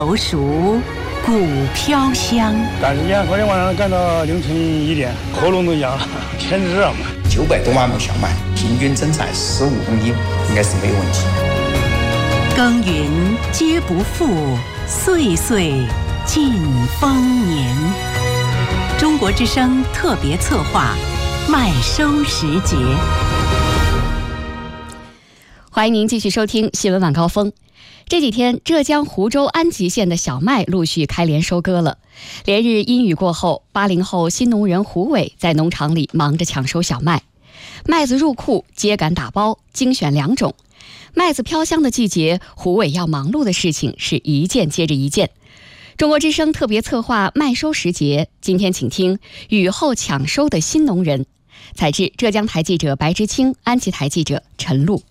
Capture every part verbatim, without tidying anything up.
熟熟，骨飘香。 赶时间，昨天晚上干到凌晨一点，喉咙都痒了，天热嘛。 九百多万亩小麦，平均增产十五公斤，应该是没有问题。 耕耘皆不负，岁岁尽丰年。中国之声特别策划，麦收时节。 欢迎您继续收听新闻晚高峰。这几天，浙江湖州安吉县的小麦陆续开镰收割了。连日阴雨过后，八零后新农人胡伟在农场里忙着抢收小麦。麦子入库，秸秆打包，精选良种。麦子飘香的季节，胡伟要忙碌的事情是一件接着一件。中国之声特别策划麦收时节，今天请听雨后抢收的新农人。采制浙江台记者白之清，安吉台记者陈露。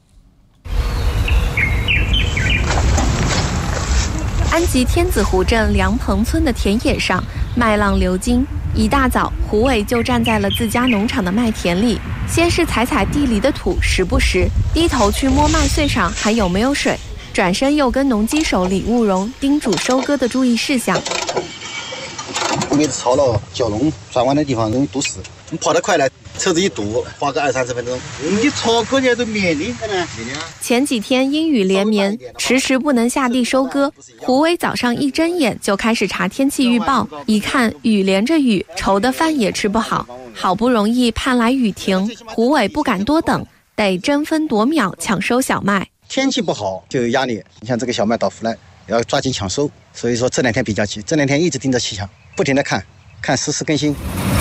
安吉天子湖镇梁棚村的田野上，麦浪流金。一大早，胡伟就站在了自家农场的麦田里，先是踩踩地里的土，时不时低头去摸麦穗上还有没有水，转身又跟农机手李务荣叮嘱收割的注意事项。 每次操了蛟龙转弯的地方容易堵死，你跑得快了，车子一堵，花个二三十分钟。你操割的都免的呢。 前几天阴雨连绵，迟迟不能下地收割。胡伟早上一睁眼就开始查天气预报，一看雨连着雨，愁的饭也吃不好。好不容易盼来雨停，胡伟不敢多等，得争分夺秒抢收小麦。 天气不好就有压力，你像这个小麦到腐烂，要抓紧抢收。所以说这两天比较急，这两天一直盯着气象，不停地看，看实时更新。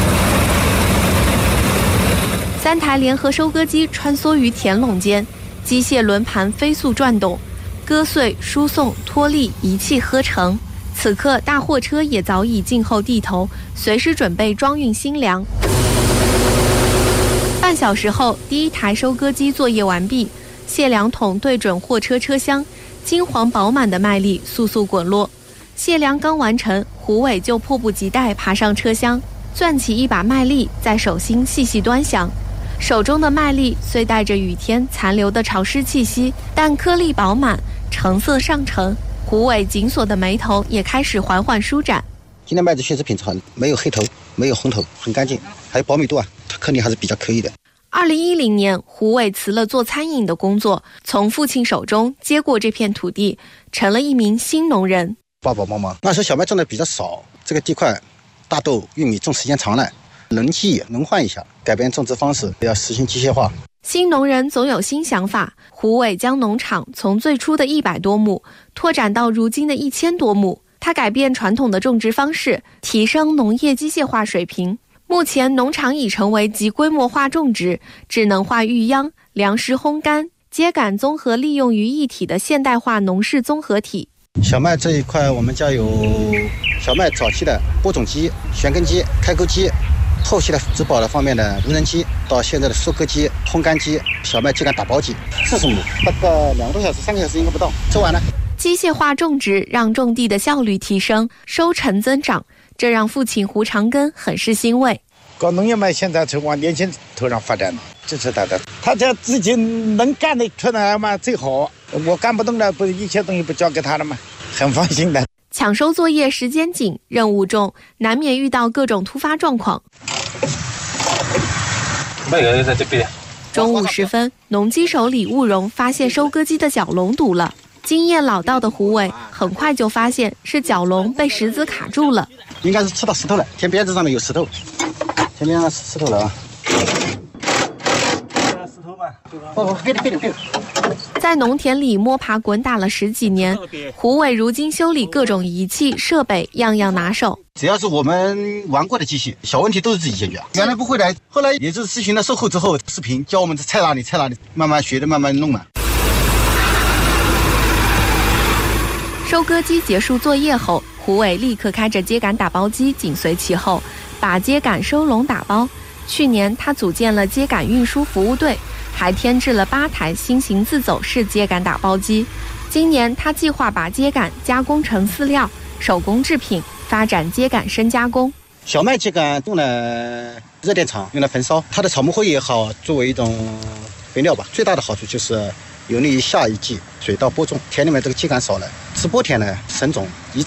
三台联合收割机穿梭于田垄间，机械轮盘飞速转动，割穗、输送、脱粒一气呵成。此刻，大货车也早已静候地头，随时准备装运新粮。半小时后，第一台收割机作业完毕，卸粮桶对准货车车厢，金黄饱满的麦粒簌簌滚落。卸粮刚完成，胡伟就迫不及待爬上车厢，攥起一把麦粒，在手心细细端详。手中的麦粒虽带着雨天残留的潮湿气息，但颗粒饱满，成色上乘。胡伟紧锁的眉头也开始缓缓舒展。 今天麦子确实品质好，没有黑头，没有红头，很干净，还有保密度啊，它颗粒还是比较可以的。 二零一零年，胡伟辞了做餐饮的工作，从父亲手中接过这片土地，成了一名新农人。 爸爸妈妈那时候小麦种的比较少，这个地块大豆、玉米种时间长了，轮季轮换一下，改变种植方式，要实行机械化。 新农人总有新想法，胡伟将农场从最初的一百多亩拓展到如今的一千多亩。他改变传统的种植方式，提升农业机械化水平。目前农场已成为集规模化种植、智能化育秧、粮食烘干、秸秆综合利用于一体的现代化农事综合体。 小麦这一块，我们家有小麦早期的播种机、旋耕机、开沟机，后期的植保的方面的无人机，到现在的收割机、烘干机、小麦秸秆打包机，四十亩，大概两个多小时、三个小时应该不到，收完了。 机械化种植让种地的效率提升，收成增长，这让父亲胡长根很是欣慰。 搞农业嘛，现在就往年轻头上发展，支持他的。他这自己能干的出来嘛最好，我干不动了，不一切东西不交给他了吗？很放心的。 抢收作业时间紧，任务重，难免遇到各种突发状况。 那个在这边。 中午时分，农机手李务荣发现收割机的角笼堵了。经验老道的胡伟很快就发现是角笼被石子卡住了， 应该是吃到石头了，田边子上面有石头，田边上石头了啊。石头吧，哦，对的对的对的。 在农田里摸爬滚打了十几年，胡伟如今修理各种仪器设备样样拿手。 只要是我们玩过的机器，小问题都是自己解决。原来不会的，后来也就是咨询了售后之后，视频教我们菜哪里菜哪里，慢慢学的，慢慢弄嘛。 收割机结束作业后，胡伟立刻开着秸秆打包机紧随其后，把秸秆收拢打包。去年他组建了秸秆运输服务队，还添置了八台新型自走式秸秆打包机。今年他计划把秸秆加工成饲料、手工制品，发展秸秆深加工。 小麦秸秆用了热电场，用来焚烧，它的草木灰也好，作为一种肥料吧。最大的好处就是有利于下一季水稻播种，田里面这个秸秆少了，直播田呢省种，